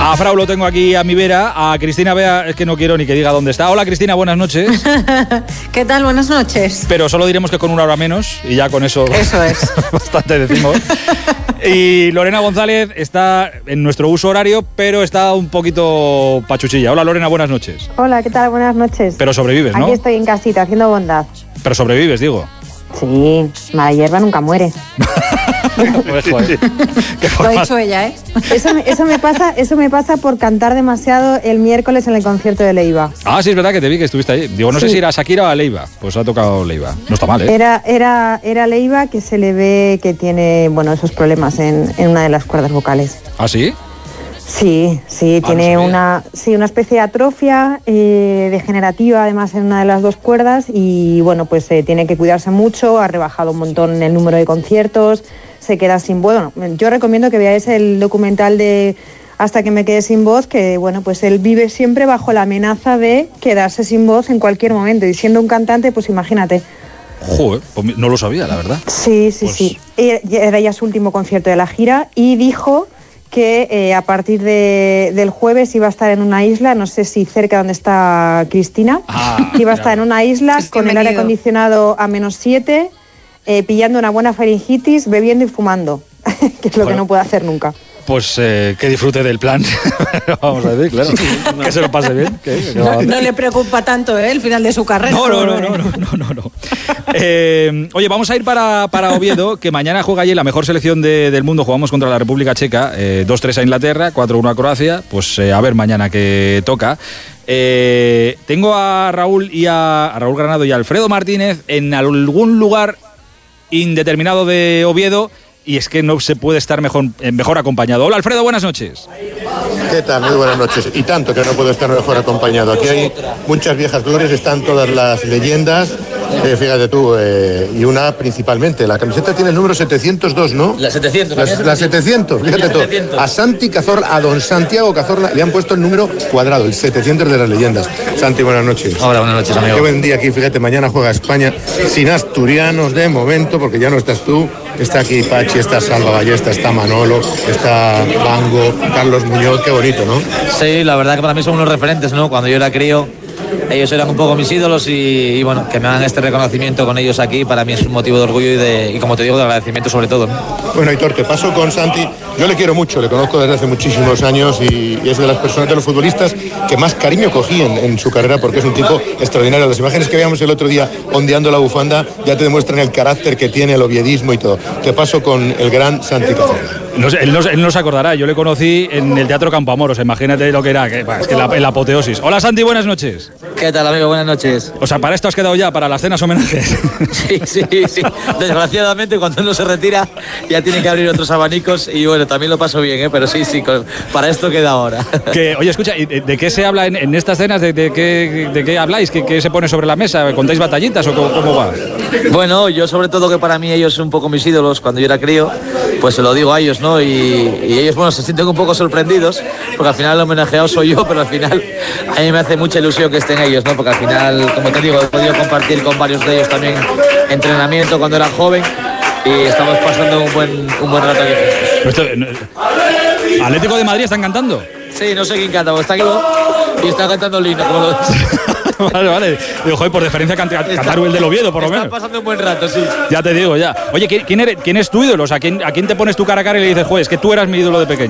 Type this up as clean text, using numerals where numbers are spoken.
A Frau lo tengo aquí a mi vera, a Cristina Bea es que no quiero ni que diga dónde está. Hola Cristina, buenas noches. ¿Qué tal? Buenas noches. Pero solo diremos que con una hora menos y ya con eso... Eso es. Bastante decimos. Y Lorena González está en nuestro uso horario, pero está un poquito pachuchilla. Hola Lorena, buenas noches. Hola, ¿qué tal? Buenas noches. Pero sobrevives, ¿no? Aquí estoy en casita, haciendo bondad. Pero sobrevives, digo. Sí, mala hierba nunca muere. Pues, joder, Lo ha dicho ella, ¿eh? Eso me pasa por cantar demasiado el miércoles en el concierto de Leiva. Ah, sí, es verdad que te vi que estuviste ahí. Digo, no sé si era Shakira o a Leiva. Pues ha tocado Leiva. No está mal, ¿eh? Era Leiva, que se le ve que tiene, bueno, esos problemas en una de las cuerdas vocales. ¿Ah, sí? Sí, tiene una especie de atrofia degenerativa, además, en una de las dos cuerdas, y bueno, pues tiene que cuidarse mucho, ha rebajado un montón el número de conciertos, se queda sin voz. Bueno, yo recomiendo que veáis el documental de Hasta que me quede sin voz, que bueno, pues él vive siempre bajo la amenaza de quedarse sin voz en cualquier momento, y siendo un cantante, pues imagínate. Joder, pues no lo sabía, la verdad. Sí. Era ya su último concierto de la gira, y dijo que a partir del jueves iba a estar en una isla, no sé si cerca donde está Cristina, que iba a estar en una isla con el aire acondicionado a -7, pillando una buena faringitis, bebiendo y fumando, que es lo que no puede hacer nunca. Pues que disfrute del plan, vamos a decir, claro, que se lo pase bien. No le preocupa tanto, el final de su carrera. No. Oye, vamos a ir para Oviedo, que mañana juega allí la mejor selección del mundo. Jugamos contra la República Checa, 2-3 a Inglaterra, 4-1 a Croacia. Pues a ver mañana qué toca. Tengo a Raúl Granado y a Alfredo Martínez en algún lugar indeterminado de Oviedo. Y es que no se puede estar mejor acompañado. Hola Alfredo, buenas noches. ¿Qué tal? Muy buenas noches. Y tanto que no puedo estar mejor acompañado. Aquí hay muchas viejas glorias, están todas las leyendas, fíjate tú, y una principalmente. La camiseta tiene el número 702, ¿no? La 700. La 700, fíjate tú. 700. A Santi Cazorla, a don Santiago Cazorla, le han puesto el número cuadrado, el 700 de las leyendas. Santi, buenas noches. Hola, buenas noches, amigo. Qué buen día aquí, fíjate, mañana juega España sin asturianos de momento, porque ya no estás tú. Está aquí Pachi, está Salva Ballesta, está Manolo, está Bango, Carlos Muñoz, qué bonito, ¿no? Sí, la verdad que para mí son unos referentes, ¿no? Cuando yo era crío, ellos eran un poco mis ídolos y bueno, que me hagan este reconocimiento con ellos aquí, para mí es un motivo de orgullo y como te digo, de agradecimiento sobre todo, ¿no? Bueno, Aitor, te paso con Santi. Yo le quiero mucho, le conozco desde hace muchísimos años y es de las personas, de los futbolistas que más cariño cogí en su carrera, porque es un tipo extraordinario. Las imágenes que veíamos el otro día ondeando la bufanda ya te demuestran el carácter que tiene, el oviedismo y todo. Te paso con el gran Santi Cazorla. Él no se acordará, yo le conocí en el Teatro Campoamor, imagínate lo que era, es que la apoteosis. Hola Santi, buenas noches. ¿Qué tal, amigo? Buenas noches. O sea, para esto has quedado ya, para las cenas homenajes. Sí. Desgraciadamente, cuando uno se retira, ya tiene que abrir otros abanicos y bueno, también lo paso bien, pero sí, para esto queda ahora. Oye, escucha, ¿de qué se habla en estas cenas? ¿De qué habláis? ¿Qué se pone sobre la mesa? ¿Contáis batallitas o cómo va? Bueno, yo sobre todo que para mí ellos son un poco mis ídolos cuando yo era crío, pues se lo digo a ellos, ¿no? Y ellos, bueno, se sienten un poco sorprendidos, porque al final el homenajeado soy yo, pero al final a mí me hace mucha ilusión que estén ellos, ¿no? Porque al final, como te digo, he podido compartir con varios de ellos también entrenamiento cuando era joven y estamos pasando un buen rato aquí. ¿Atlético de Madrid están cantando? Sí, no sé quién canta, porque está aquí y está cantando Lino, como lo ves. Vale. Digo, joder, por deferencia cantar el del Oviedo, por lo menos. Está pasando un buen rato, sí. Ya te digo, ya. Oye, ¿quién es tu ídolo? O sea, ¿a quién te pones tu cara a cara y le dices, joder, es que tú eras mi ídolo de pequeño?